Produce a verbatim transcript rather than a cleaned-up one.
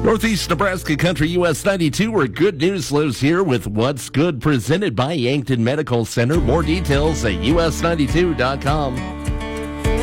Northeast Nebraska Country U S ninety-two, where good news lives here with What's Good, presented by Yankton Medical Center. More details at U S ninety-two dot com.